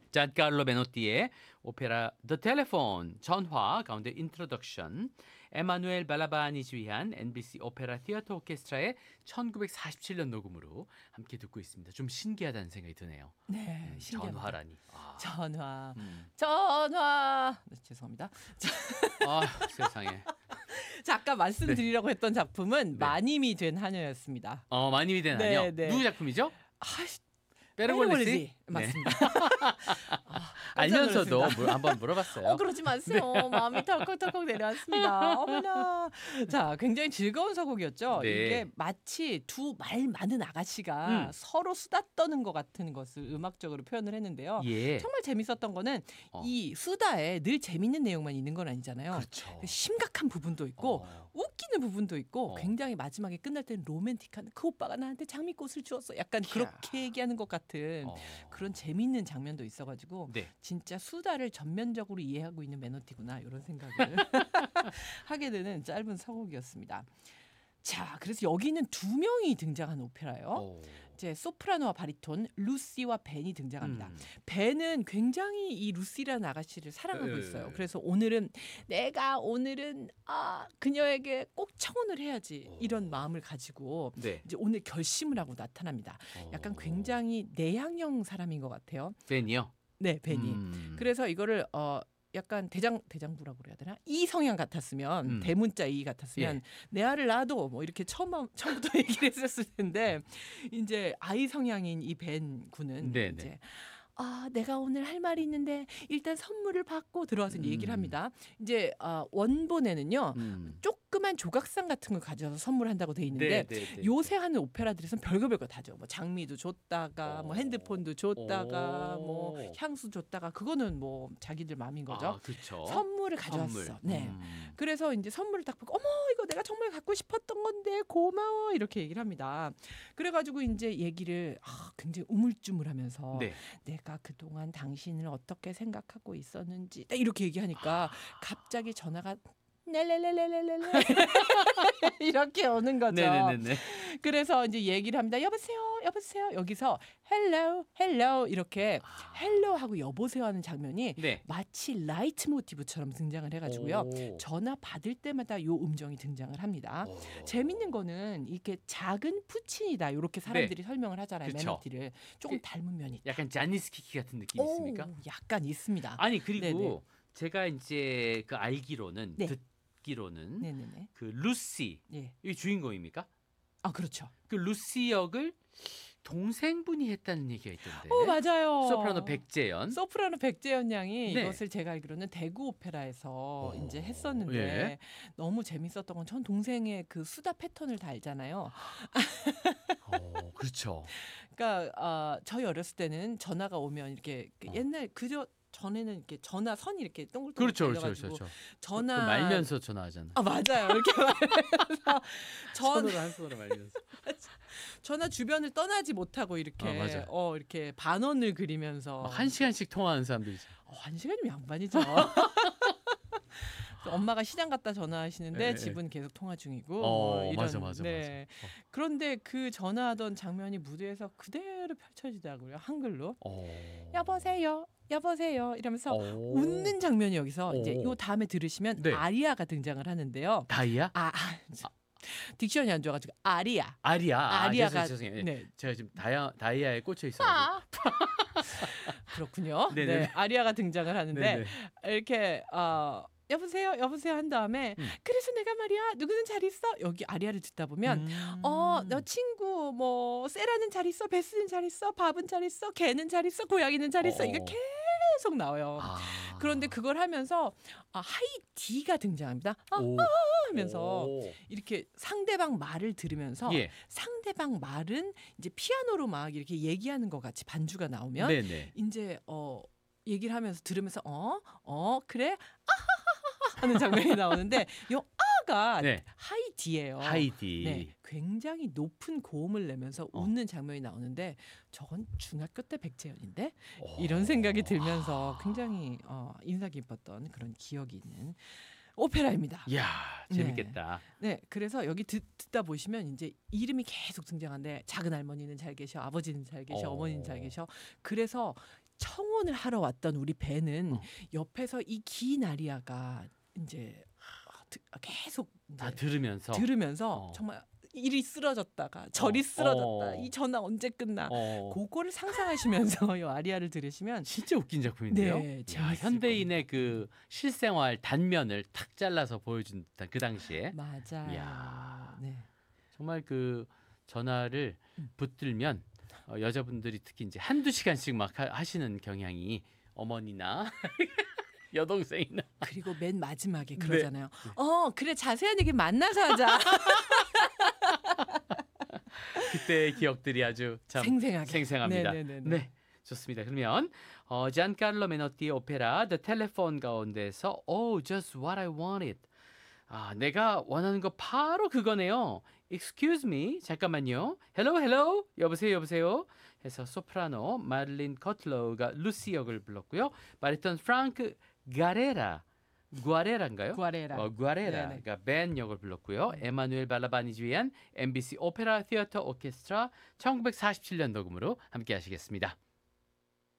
잔carlo 베노티의 오페라 The Telephone 전화 가운데 인트로덕션, 에마누엘 발라바니 지휘한 NBC 오페라 티어터 오케스트라의 1947년 녹음으로 함께 듣고 있습니다. 좀 신기하다는 생각이 드네요. 네, 신기합니다. 전화라니. 전화. 전화. 네, 죄송합니다. 세상에. 자, 아까 말씀드리려고 했던 작품은 네. 마님이 된 하녀였습니다. 마님이 된 네, 아니요. 네. 누구 작품이죠? 페르골리지. 네. 맞습니다. 알면서도 한번 물어봤어요. 그러지 마세요. 마음이 털컥털컥 내려왔습니다. 어머나. 자, 굉장히 즐거운 서곡이었죠. 네. 이게 마치 두 말 많은 아가씨가 서로 수다 떠는 것 같은 것을 음악적으로 표현을 했는데요. 예. 정말 재밌었던 거는 이 수다에 늘 재밌는 내용만 있는 건 아니잖아요. 그렇죠. 심각한 부분도 있고 웃기는 부분도 있고 굉장히 마지막에 끝날 때는 로맨틱한 그 오빠가 나한테 장미꽃을 주었어. 약간 그렇게 얘기하는 것 같은 그런 재밌는 장면도 있어가지고 네. 진짜 수다를 전면적으로 이해하고 있는 메노티구나 이런 생각을 하게 되는 짧은 서곡이었습니다. 자, 그래서 여기는 두 명이 등장한 오페라예요. 이제 소프라노와 바리톤 루시와 벤이 등장합니다. 벤은 굉장히 이 루시라는 아가씨를 사랑하고 있어요. 그래서 오늘은 그녀에게 꼭 청혼을 해야지 이런 마음을 가지고 네. 이제 오늘 결심을 하고 나타납니다. 약간 굉장히 내향형 사람인 것 같아요. 벤이요? 네, 벤이. 그래서 이거를 약간 대장부라고 그래야 되나? 이 성향 같았으면 대문자 이 같았으면 내 아를 낳아도 뭐 이렇게 처음부터 얘기를 했었을 텐데 이제 아이 성향인 이 벤 군은 이제 내가 오늘 할 말이 있는데 일단 선물을 받고 들어와서 이제 얘기를 합니다. 이제 원본에는요 조그만 조각상 같은 걸 가져서 선물한다고 돼 있는데 요새 하는 오페라들에서는 별거 다죠. 뭐 장미도 줬다가 뭐 핸드폰도 줬다가 뭐 향수 줬다가 그거는 뭐 자기들 마음인 거죠. 그렇죠. 선물을 가져왔어. 네. 그래서 이제 선물을 딱 보고 어머 이거 내가 정말 갖고 싶었던 건데 고마워 이렇게 얘기를 합니다. 그래가지고 이제 얘기를 굉장히 우물쭈물하면서 내가 그동안 당신을 어떻게 생각하고 있었는지 이렇게 얘기하니까 갑자기 전화가 넬레레레레레 이렇게 오는 거죠. 네네네. 그래서 이제 얘기를 합니다. 여보세요. 여기서 헬로 이렇게 헬로하고 여보세요 하는 장면이 마치 라이트 모티브처럼 등장을 해가지고요. 전화 받을 때마다 요 음정이 등장을 합니다. 재밌는 거는 이렇게 작은 푸친이다 이렇게 사람들이 설명을 하잖아요. 메노티를 조금 닮은 면이 있다. 약간 자니스키키 같은 느낌 있습니까? 약간 있습니다. 아니 그리고 제가 이제 그 알기로는 듣기로는 그 루시 이 주인공입니까? 그렇죠. 그 루시 역을 동생분이 했다는 얘기가 있던데. 맞아요. 소프라노 백재연 양이 이것을 제가 알기로는 대구 오페라에서 이제 했었는데 너무 재밌었던 건 전 동생의 그 수다 패턴을 다 알잖아요. 그렇죠. 그러니까 저희 어렸을 때는 전화가 오면 이렇게 옛날 전에는 이렇게 전화선이 이렇게 동글동글 달려가지고 전화 말면서 전화하잖아요. 맞아요. 이렇게 말면서 손으로 한 손으로 말면서 전화 주변을 떠나지 못하고 이렇게 이렇게 반원을 그리면서 1시간씩 통화하는 사람들이죠. 1시간이면 양반이죠. 엄마가 시장 갔다 전화하시는데 집은 계속 통화 중이고 이런. 맞아. 그런데 그 전화하던 장면이 무대에서 그대로 펼쳐지더라고요. 한글로. 여보세요 이러면서 웃는 장면이 여기서 이제 요 다음에 들으시면 아리아가 등장을 하는데요. 다이아? 딕션이 안 좋아가지고 아리아가 죄송해요. 제가 지금 다이아에 꽂혀 있어요. 그렇군요. 아리아가 등장을 하는데 이렇게 여보세요 한 다음에 그래서 내가 말이야 누구는 잘 있어 여기 아리아를 듣다 보면 너 친구 뭐 세라는 잘 있어 베스는 잘 있어 밥은 잘 있어 개는 잘 있어 고양이는 잘 있어 이게 계속 나와요. 그런데 그걸 하면서 하이 D가 등장합니다. 하면서 이렇게 상대방 말을 들으면서 상대방 말은 이제 피아노로 막 이렇게 얘기하는 것 같이 반주가 나오면 이제 얘기를 하면서 들으면서 그래 하는 장면이 나오는데 요 아가 하이디예요. 하이디. 굉장히 높은 고음을 내면서 웃는 장면이 나오는데 저건 중학교 때 백재현인데 이런 생각이 들면서 굉장히 인상 깊었던 그런 기억이 있는 오페라입니다. 이야, 재밌겠다. 네, 그래서 여기 듣다 보시면 이제 이름이 계속 등장하는데 작은 할머니는 잘 계셔, 아버지는 잘 계셔, 어머니는 잘 계셔. 그래서 청혼을 하러 왔던 우리 벤은 옆에서 이 긴 아리아가 이제 계속 다 이제 들으면서 들으면서 정말 이리 쓰러졌다가 저리 쓰러졌다. 이 전화 언제 끝나? 그거를 상상하시면서 이 아리아를 들으시면 진짜 웃긴 작품인데요. 네, 야, 재밌을 현대인의 그 실생활 단면을 탁 잘라서 보여준 듯한 그 당시에 맞아요. 이야. 네. 정말 그 전화를 붙들면 여자분들이 특히 이제 한두 시간씩 막 하시는 경향이 어머니나 여동생이나 그리고 맨 마지막에 네. 그러잖아요. 그래 자세한 얘기 만나서 하자. 그때의 기억들이 아주 참 생생하게. 생생합니다. 네네네네. 네, 좋습니다. 그러면 지안카를로 메노티의 오페라 The Telephone 가운데서 Oh, Just What I Wanted. 내가 원하는 거 바로 그거네요. Excuse me, 잠깐만요. Hello, hello, 여보세요, 여보세요. 해서 소프라노 마릴린 커틀로우가 루시 역을 불렀고요. 바리톤 프랑크 구아레라인가요? 구아레라. 구아레라가 벤 역을 불렀고요. 에마누엘 발라바니 주의한 MBC 오페라 티어터 오케스트라 1947년 녹음으로 함께 하시겠습니다.